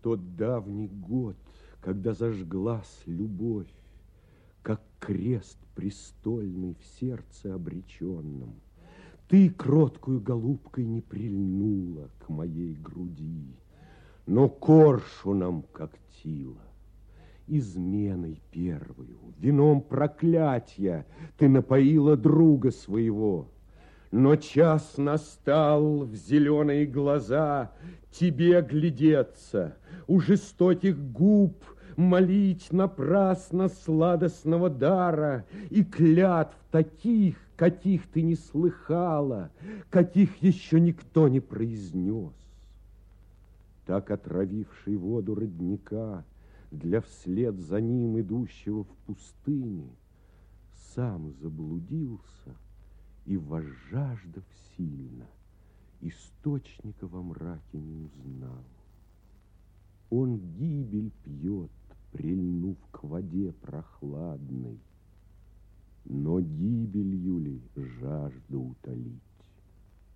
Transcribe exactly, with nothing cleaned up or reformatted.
тот давний год, когда зажглась любовь, как крест престольный в сердце обреченном, ты кроткую голубкой не прильнула к моей груди, но коршуном когтила. Изменой первую, вином проклятья ты напоила друга своего. Но час настал в зеленые глаза тебе глядеться, у жестоких губ молить напрасно сладостного дара и клятв таких, каких ты не слыхала, каких еще никто не произнес. Так отравивший воду родника для вслед за ним идущего в пустыне сам заблудился и, возжаждав сильно, источника во мраке не узнал. Он гибель пьет, прильнув к воде прохладной, но гибелью ли жажду утолить?